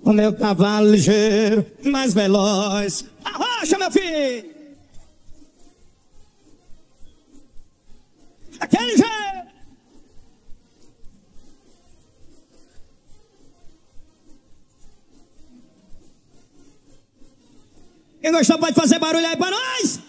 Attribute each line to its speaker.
Speaker 1: O meu cavalo ligeiro, mais veloz. Arrocha, meu filho! Aquele jeito! Quem gostou pode fazer barulho aí pra nós?